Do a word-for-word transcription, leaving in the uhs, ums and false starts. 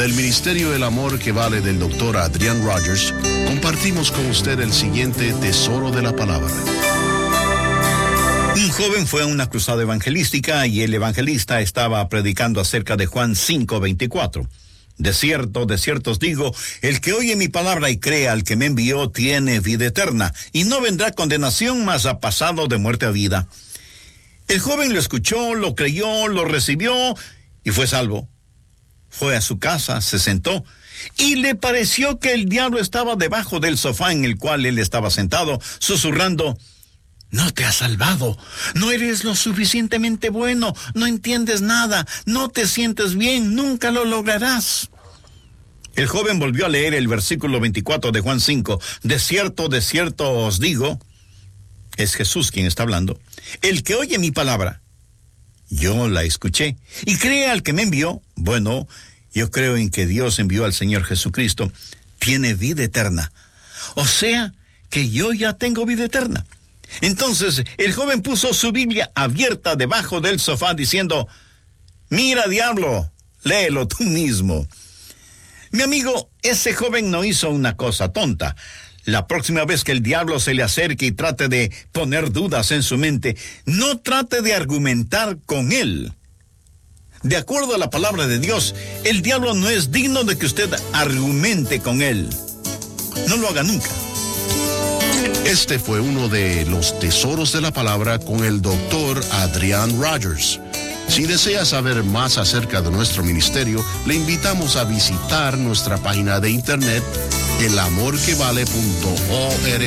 Del Ministerio El Amor que Vale del doctor Adrián Rogers, compartimos con usted el siguiente tesoro de la palabra. Un joven fue a una cruzada evangelística y el evangelista estaba predicando acerca de Juan cinco veinticuatro. De cierto, de cierto os digo, el que oye mi palabra y crea al que me envió tiene vida eterna, y no vendrá condenación, mas ha pasado de muerte a vida. El joven lo escuchó, lo creyó, lo recibió y fue salvo. Fue a su casa, se sentó, y le pareció que el diablo estaba debajo del sofá en el cual él estaba sentado, susurrando: no te has salvado, no eres lo suficientemente bueno, no entiendes nada, no te sientes bien, nunca lo lograrás. El joven volvió a leer el versículo veinticuatro de Juan cinco. De cierto, de cierto os digo, es Jesús quien está hablando, el que oye mi palabra, yo la escuché, y cree al que me envió, bueno, yo creo en que Dios envió al Señor Jesucristo, tiene vida eterna. O sea, que yo ya tengo vida eterna. Entonces el joven puso su Biblia abierta debajo del sofá diciendo: mira, diablo, léelo tú mismo. Mi amigo, ese joven no hizo una cosa tonta. La próxima vez que el diablo se le acerque y trate de poner dudas en su mente, no trate de argumentar con él. De acuerdo a la palabra de Dios, el diablo no es digno de que usted argumente con él. No lo haga nunca. Este fue uno de los tesoros de la palabra con el doctor Adrián Rogers. Si desea saber más acerca de nuestro ministerio, le invitamos a visitar nuestra página de internet el amor que vale punto org.